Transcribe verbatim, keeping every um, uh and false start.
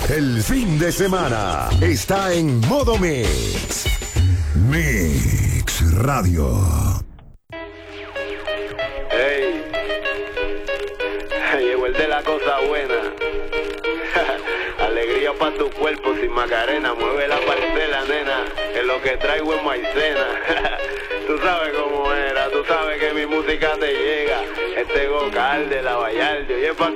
El fin de semana está en modo Mix. Mix Radio. Hey, llegó el de la cosa buena. Alegría pa' tu cuerpo sin Macarena. Mueve la parcela, nena, que lo que traigo es maicena. Tú sabes cómo era, tú sabes que mi música te llega. Este Gocal de la Vallarde, oye pa'